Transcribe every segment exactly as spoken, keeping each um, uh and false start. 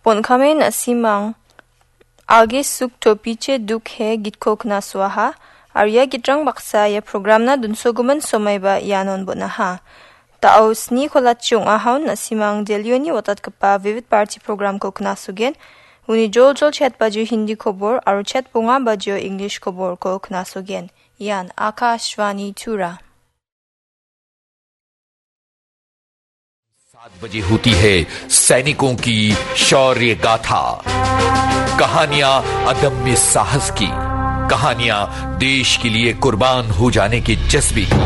Ponkamen asimang alge suk to piche duk he gitkok na swaha arya gitrang baksa ya program na dunsoguman somaiba yanon bonaha. Taos ni kolachung ahon asimang delioni watat kapa vivid party program ko knasugen uni jol jol chat baju hindi kobor aru chat bunga baju English kobor ko knasugen. Yan Akashvani Tura. सात बजे होती है सैनिकों की शौर्य गाथा, कहानियां अदम्य साहस की, कहानियां देश के लिए कुर्बान हो जाने के जज्बे की।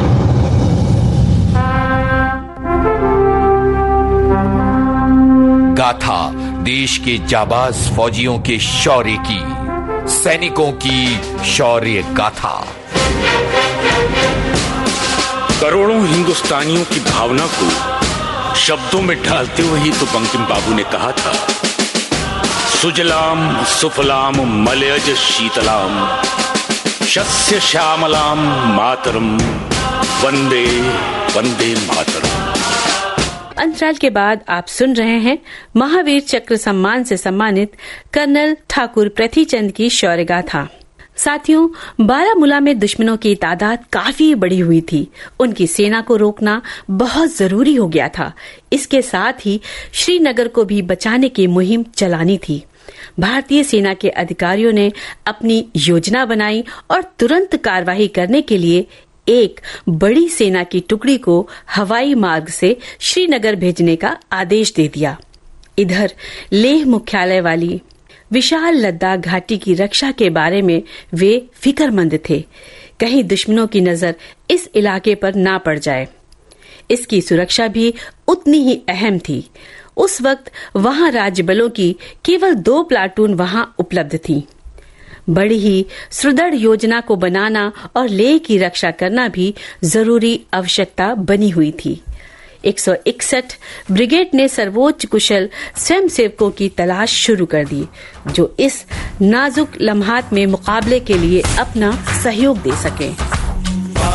गाथा देश के जाबाज फौजियों के शौर्य की, सैनिकों की शौर्य गाथा। करोड़ों हिंदुस्तानियों की भावना को शब्दों में ढालते हुए ही तो बंकिम बाबू ने कहा था, सुजलाम सुफलाम मलयज शीतलाम शस्य श्यामलाम मातरम वंदे वंदे मातरम। अंतराल के बाद आप सुन रहे हैं महावीर चक्र सम्मान से सम्मानित कर्नल ठाकुर पृथ्वीचंद की शौर्य गाथा। साथियों, बारामूला में दुश्मनों की तादाद काफी बढ़ी हुई थी। उनकी सेना को रोकना बहुत जरूरी हो गया था। इसके साथ ही श्रीनगर को भी बचाने की मुहिम चलानी थी। भारतीय सेना के अधिकारियों ने अपनी योजना बनाई और तुरंत कार्रवाई करने के लिए एक बड़ी सेना की टुकड़ी को हवाई मार्ग से श्रीनगर भेजने का आदेश दे दिया। इधर लेह मुख्यालय वाली विशाल लद्दाख घाटी की रक्षा के बारे में वे फिक्रमंद थे, कहीं दुश्मनों की नजर इस इलाके पर ना पड़ जाए। इसकी सुरक्षा भी उतनी ही अहम थी। उस वक्त वहां राज्य बलों की केवल दो प्लाटून वहां उपलब्ध थी। बड़ी ही सुदृढ़ योजना को बनाना और लेह की रक्षा करना भी जरूरी आवश्यकता बनी हुई थी। एक सौ इकसठ ब्रिगेड ने सर्वोच्च कुशल स्वयंसेवकों की तलाश शुरू कर दी, जो इस नाजुक लम्हात में मुकाबले के लिए अपना सहयोग दे सके।